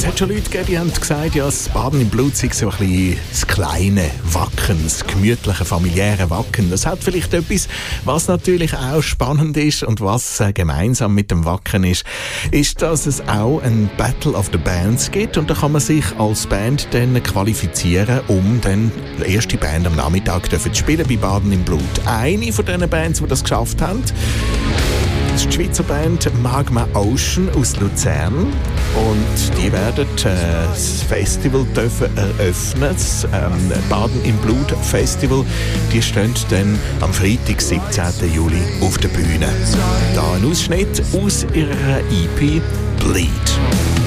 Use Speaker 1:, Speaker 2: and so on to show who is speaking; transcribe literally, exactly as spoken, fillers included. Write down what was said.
Speaker 1: hat schon Leute gegeben, die haben gesagt, ja, das Baden im Blut sei so ein bisschen das kleine Wacken, das gemütliche, familiäre Wacken. Das hat vielleicht etwas, was natürlich auch spannend ist und was äh, gemeinsam mit dem Wacken ist, ist, dass es auch ein Battle of the Bands gibt und da kann man sich als Band dann qualifizieren, um dann die erste Band am Nachmittag zu spielen bei Baden im Blut. Eine von diesen Bands, die das geschafft haben, das ist die Schweizer Band Magma Ocean aus Luzern und die werden äh, das Festival dürfen eröffnen, das ähm, Baden im Blut Festival. Die stehen dann am Freitag, siebzehnten Juli auf der Bühne. Da ein Ausschnitt aus ihrer E P Bleed.